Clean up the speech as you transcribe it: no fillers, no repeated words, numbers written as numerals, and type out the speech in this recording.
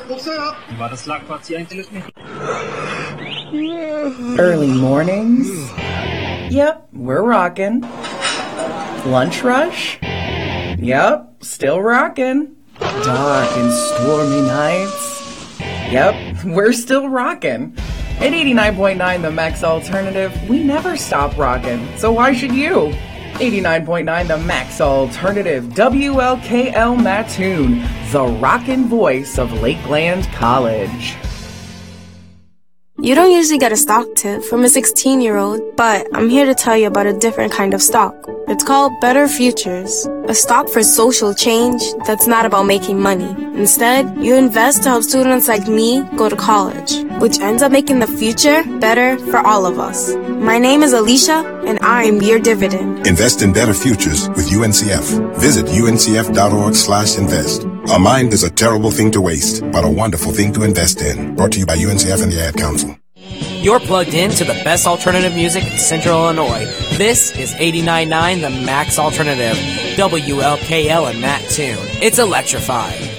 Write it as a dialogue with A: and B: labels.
A: War das Lackquartier eigentlich nicht?
B: Early mornings. Yep, we're rockin'. Lunch rush. Yep, still rockin'. Dark and stormy nights. Yep, we're still rockin'. At 89.9 The Max Alternative, we never stop rockin', so why should you? 89.9 The Max Alternative, WLKL Mattoon, the rockin' voice of Lakeland College.
C: You don't usually get a stock tip from a 16-year-old, but I'm here to tell you about a different kind of stock. It's called Better Futures, a stock for social change that's not about making money. Instead, you invest to help students like me go to college, which ends up making the future better for all of us. My name is Alicia, and I am your dividend.
D: Invest in better futures with UNCF. Visit uncf.org/invest. A mind is a terrible thing to waste, but a wonderful thing to invest in. Brought to you by UNCF and the Ad Council.
E: You're plugged in to the best alternative music in Central Illinois. This is 89.9 The Max Alternative, WLKL and Mattoon. It's electrifying.